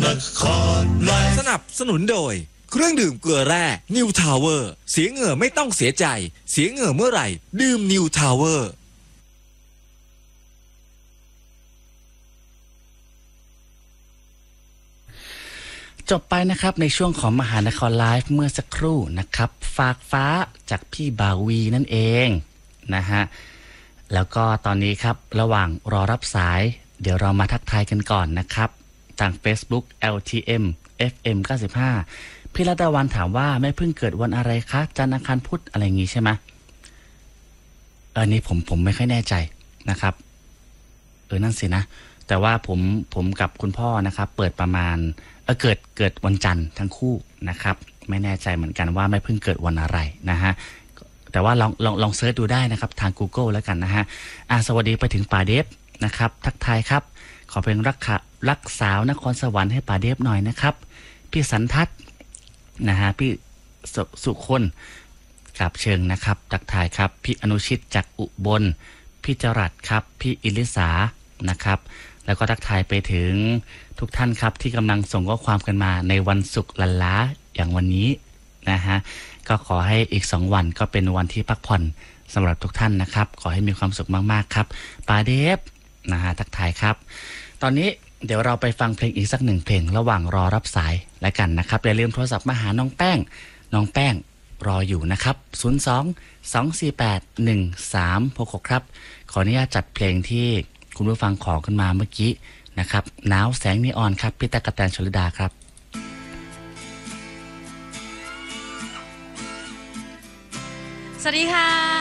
สนับสนุนโดยเครื่องดื่มเกลือแร่นิวทาวเวอร์เสียเหงื่อไม่ต้องเสียใจเสียเหงื่อเมื่อไหร่ดื่มนิวทาวเวอร์จบไปนะครับในช่วงของมหานครไลฟ์เมื่อสักครู่นะครับฝากฟ้าจากพี่บาวีนั่นเองนะฮะแล้วก็ตอนนี้ครับระหว่างรอรับสายเดี๋ยวเรามาทักทายกันก่อนนะครับทาง Facebook LTM FM 95พี่รัตวันถามว่าแม่เพิ่งเกิดวันอะไรคะจันทร์อังคารพุธอะไรอย่างงี้ใช่ไหมอันนี้ผมไม่ค่อยแน่ใจนะครับนั่นสินะแต่ว่าผมกับคุณพ่อนะครับเปิดประมาณเกิดวันจันทร์ทั้งคู่นะครับไม่แน่ใจเหมือนกันว่าแม่เพิ่งเกิดวันอะไรนะฮะแต่ว่าลองเสิร์ชดูได้นะครับทาง Google แล้วกันนะฮะสวัสดีไปถึงป่าเดฟนะครับทักทายครับขอเพลงรักสาวนครสวรรค์ให้ป่าเดฟหน่อยนะครับพี่สันทัศน์นะฮะพี่สุคนกับเชิงนะครับทักทายครับพี่อนุชิตจากอุบลพี่จรัสครับพี่อิลิสานะครับแล้วก็ทักทายไปถึงทุกท่านครับที่กำลังส่งข้อความกันมาในวันศุกร์ลันล้าอย่างวันนี้นะฮะก็ขอให้อีก2วันก็เป็นวันที่พักผ่อนสำหรับทุกท่านนะครับขอให้มีความสุขมากๆครับปาเดฟนะฮะทักทายครับตอนนี้เดี๋ยวเราไปฟังเพลงอีกสัก1เพลงระหว่างรอรับสายแล้วกันนะครับอย่าลืมโทรศัพท์มาหาน้องแป้งรออยู่นะครับ02-248-1366ครับขออนุญาตจัดเพลงที่คุณผู้ฟังขอขึ้นมาเมื่อกี้นะครับหนาวแสงนีออนครับพี่ตั๊กแตนชลดาครับสวัสดีค่ะ